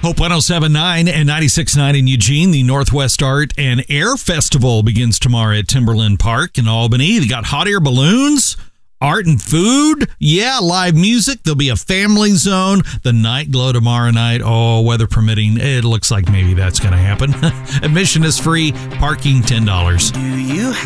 Hope 107.9 and 96.9 in Eugene. The Northwest Art and Air Festival begins tomorrow at Timberland Park in Albany. They got hot air balloons, art and food. Yeah, live music. There'll be a family zone. The night glow tomorrow night. Oh, weather permitting. It looks like maybe that's going to happen. Admission is free. Parking $10. Do you